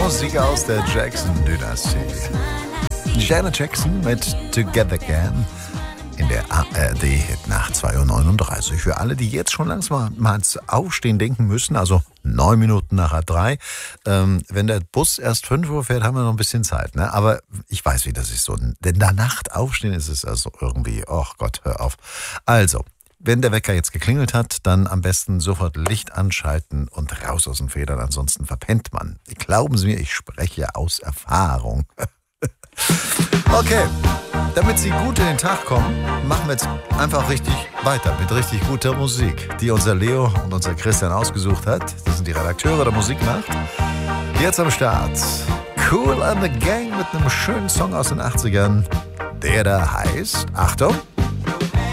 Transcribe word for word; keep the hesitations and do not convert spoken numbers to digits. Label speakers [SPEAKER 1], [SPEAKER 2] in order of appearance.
[SPEAKER 1] Musik aus der Jackson-Dynastie. Janet Jackson mit Together Again in der A R D-Hitnacht zwei Uhr neununddreißig. Für alle, die jetzt schon langsam mal ans Aufstehen denken müssen, also neun Minuten nach halb drei. Ähm, wenn der Bus erst fünf Uhr fährt, haben wir noch ein bisschen Zeit. Ne? Aber ich weiß, wie das ist so. Denn da Nacht aufstehen ist es also irgendwie, oh Gott, hör auf. Also, wenn der Wecker jetzt geklingelt hat, dann am besten sofort Licht anschalten und raus aus den Federn, ansonsten verpennt man. Glauben Sie mir, ich spreche aus Erfahrung. Okay, damit Sie gut in den Tag kommen, machen wir jetzt einfach richtig weiter mit richtig guter Musik, die unser Leo und unser Christian ausgesucht hat. Das sind die Redakteure der Musiknacht. Jetzt am Start. Kool and the Gang mit einem schönen Song aus den achtzigern, der da heißt, Achtung,